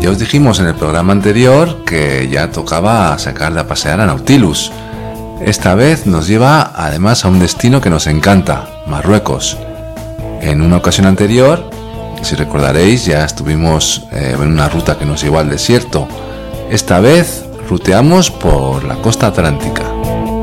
ya os dijimos en el programa anterior que ya tocaba sacar de a pasear a Nautilus. Esta vez nos lleva además a un destino que nos encanta, Marruecos. En una ocasión anterior, si recordaréis, ya estuvimos en una ruta que nos llevó al desierto. Esta vez ruteamos por la costa atlántica.